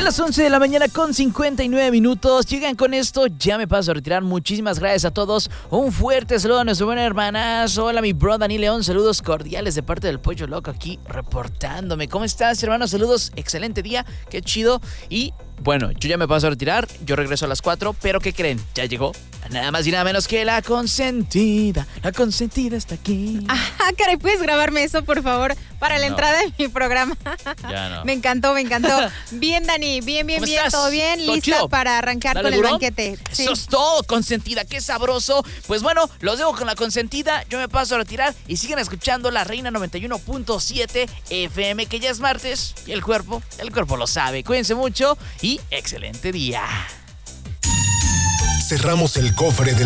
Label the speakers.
Speaker 1: las 11 de la mañana con 59 minutos. Llegan con esto, ya me paso a retirar. Muchísimas gracias a todos. Un fuerte saludo a nuestro buen hermanazo. Hola, mi bro Dani León. Saludos cordiales de parte del Pollo Loco aquí reportándome. ¿Cómo estás, hermano? Saludos. Excelente día. Qué chido. Y bueno, yo ya me paso a retirar. Yo regreso a las 4. Pero ¿qué creen? Ya llegó nada más y nada menos que la consentida. La consentida está aquí.
Speaker 2: Ah, caray, ¿puedes grabarme eso, por favor? Para la entrada de mi programa.
Speaker 1: Ya no.
Speaker 2: Me encantó. Bien, Dani, bien,
Speaker 1: estás?
Speaker 2: todo bien,
Speaker 1: ¿Todo
Speaker 2: lista
Speaker 1: chido?
Speaker 2: para arrancar
Speaker 1: ¿Dale
Speaker 2: con
Speaker 1: duro?
Speaker 2: el banquete. Sí.
Speaker 1: Eso es todo, consentida, qué sabroso. Pues bueno, los dejo con la consentida, yo me paso a retirar y siguen escuchando la Reina 91.7 FM, que ya es martes y el cuerpo lo sabe. Cuídense mucho y excelente día.
Speaker 3: Cerramos el cofre de